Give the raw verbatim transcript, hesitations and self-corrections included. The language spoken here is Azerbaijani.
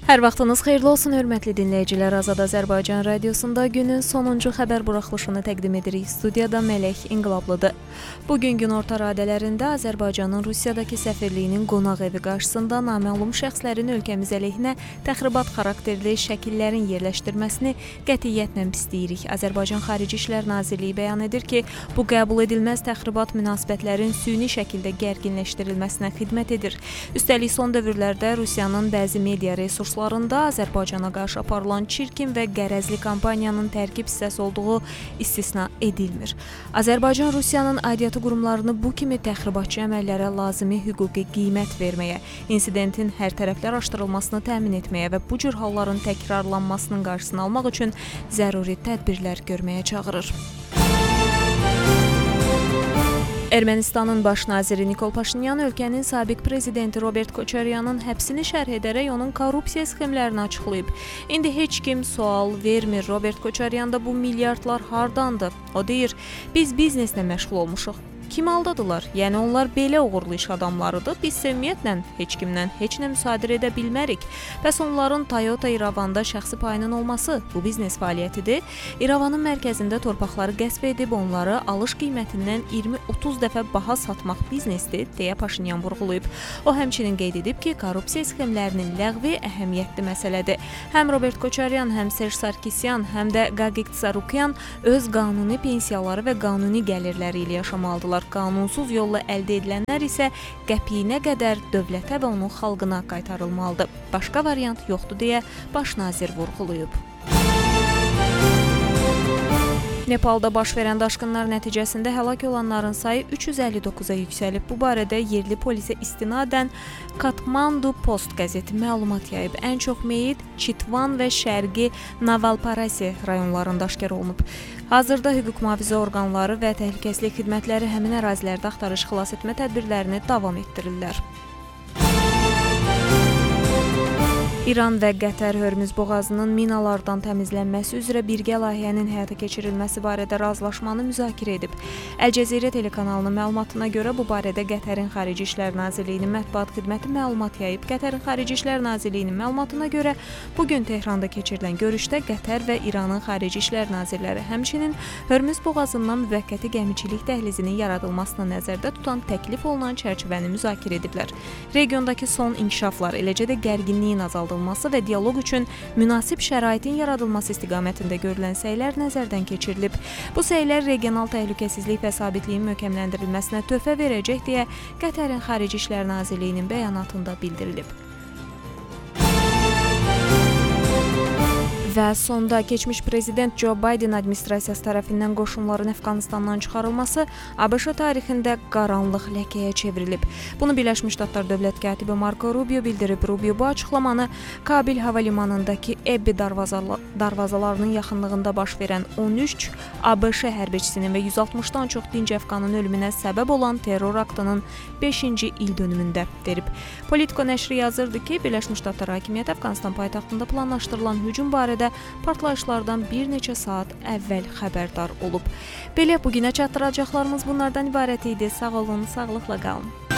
Hər vaxtınız xeyirli olsun, hörmətli dinləyicilər. Azad Azərbaycan Radiosunda günün sonuncu xəbər buraxılışını təqdim edirik. Studiyada Mələk İnqilablıdır. Bugün günorta radələrində Azərbaycanın Rusiyadakı səfirliyinin qonaq evi qarşısında naməlum şəxslərin ölkəmiz əleyhinə təxribat xarakterli şəkillərin yerləşdirməsini qətiyyətlə pisləyirik. Azərbaycan Xarici İşlər Nazirliyi bəyan edir ki, bu qəbul edilməz təxribat münasibətlərin süni şəkildə gərginləşdirilməsinə xidmət edir. Üstəlik son dövrlərdə Rusiyanın bəzi media resursları Azərbaycana qarşı aparılan çirkin və qərəzli kampaniyanın tərkib hissəsi olduğu istisna edilmir. Azərbaycan Rusiyanın aidiyyatı qurumlarını bu kimi təxribatçı əməllərə lazımi hüquqi qiymət verməyə, insidentin hər tərəfli araşdırılmasını təmin etməyə və bu cür halların təkrarlanmasının qarşısını almaq üçün zəruri tədbirlər görməyə çağırır. Ermənistanın baş naziri Nikol Paşinyan ölkənin sabiq prezidenti Robert Koçaryanın həbsini şərh edərək onun korrupsiya sxemlərini açıqlayıb. İndi heç kim sual vermir. Robert Koçaryanda bu milyardlar hardandır? O deyir, biz bizneslə məşğul olmuşuq. Kim aldadılar? Yəni onlar belə uğurlu iş adamlarıdır. Biz ümumiyyətlə heç kimdən heç nə müsadirə edə bilmərik. Bəs onların Toyota İrəvanda şəxsi payının olması bu biznes fəaliyyətidir. İrəvanın mərkəzində torpaqları qəsb edib onları alış qiymətindən iyirmi otuz dəfə baha satmaq biznesdir, deyə Paşinyan vurğulayıb. O həmçinin qeyd edib ki, korrupsiya sxemlərinin ləğvi əhəmiyyətli məsələdir. Həm Robert Koçaryan, həm Serj Sarkisyan, həm də Gagik Tsarukyan öz qanuni pensiyaları və qanuni gəlirləri ilə yaşamalıdırlar. Qanunsuz yolla əldə edilənlər isə qəpiyinə qədər dövlətə və onun xalqına qaytarılmalıdır. Başqa variant yoxdur deyə baş nazir vurğulayıb. Nepalda baş verən daşqınlar nəticəsində həlak olanların sayı üç yüz əlli doqquza yüksəlib. Bu barədə yerli polisə istinadən Kathmandu Post qəzeti məlumat yayıb. Ən çox meyit Chitvan və Şərqi Navalparasi rayonlarında aşkar olunub. Hazırda hüquq mühafizə orqanları və təhlükəsizlik xidmətləri həmin ərazilərdə axtarış xilas etmə tədbirlərini davam etdirirlər. İran və Qətər Hörmüz boğazının minalardan təmizlənməsi üzrə birgə layihənin həyata keçirilməsi barədə razılaşmanı müzakirə edib. Əl-Cəzirə telekanalının məlumatına görə bu barədə Qətərin Xarici İşlər Nazirliyinin mətbuat xidməti məlumat yayıb. Qətərin Xarici İşlər Nazirliyinin məlumatına görə bugün Tehranda keçirilən görüşdə Qətər və İranın Xarici İşlər Nazirləri həmçinin Hörmüz boğazından müvəqqəti gəmiçilik dəhlizinin yaradılmasına nəzərdə tutan təklif olunan çərçivəni müzakirə ediblər. Regiondakı son inkişaflar, eləcə də gərginliyin azaldılması və dialoq üçün münasib şəraitin yaradılması istiqamətində görülən səylər nəzərdən keçirilib. Bu səylər regional təhlükəsizlik və sabitliyin möhkəmləndirilməsinə töhfə verəcək deyə Qətərin Xarici İşlər Nazirliyinin bəyanatında bildirilib. Və sonda keçmiş prezident Joe Biden administrasiyası tərəfindən qoşunların Əfqanistandan çıxarılması ABŞ tarixində qaranlıq ləkəyə çevrilib. Bunu Birləşmiş Ştatlar dövlət katibi Marco Rubio bildirib. Rubio bu açıqlamanı Kabil hava limanındakı Ebbi darvazalarının yaxınlığında baş verən on üç ABŞ hərbiçisinin və yüz altmışdan çox dinc əfqanın ölümünə səbəb olan terror aktının beşinci il dönümündə verib. Politico nəşri yazırdı ki, Birləşmiş Ştatlar hakimiyyəti Əfqanistan paytaxtında planlaşdırılan hücum barədə partlayışlardan bir neçə saat əvvəl xəbərdar olub. Belə bugünə çatdıracaqlarımız bunlardan ibarət idi. Sağ olun, sağlıqla qalın.